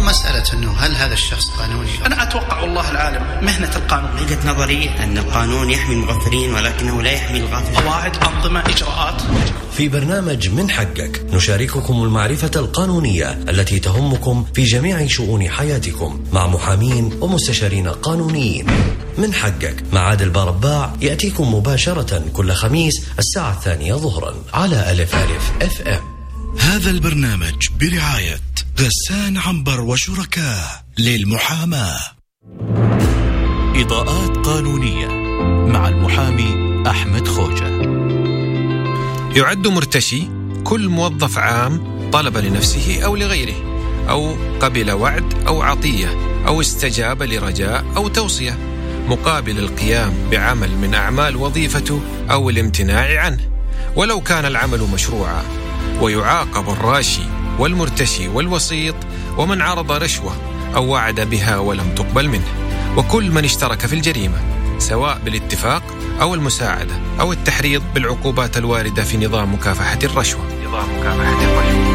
مسألة أنه هل هذا الشخص قانوني؟ أنا أتوقع والله العالم مهنة القانون. وجهة نظري أن القانون يحمي المغفلين ولكنه لا يحمي الغافلين. قواعد، أنظمة، إجراءات. في برنامج من حقك نشارككم المعرفة القانونية التي تهمكم في جميع شؤون حياتكم مع محامين ومستشارين قانونيين. من حقك مع عادل بارباع يأتيكم مباشرة كل خميس الساعة 2 ظهرا على ألف FM. هذا البرنامج برعاية غسان عنبر وشركاء للمحاماة. إضاءات قانونية مع المحامي أحمد خوجة. يعد مرتشي كل موظف عام طلب لنفسه أو لغيره، أو قبل وعد أو عطية، أو استجاب لرجاء أو توصية مقابل القيام بعمل من أعمال وظيفته أو الامتناع عنه، ولو كان العمل مشروعا. ويعاقب الراشي والمرتشي والوسيط ومن عرض رشوة أو وعد بها ولم تقبل منه، وكل من اشترك في الجريمة سواء بالاتفاق أو المساعدة أو التحريض بالعقوبات الواردة في نظام مكافحة الرشوة.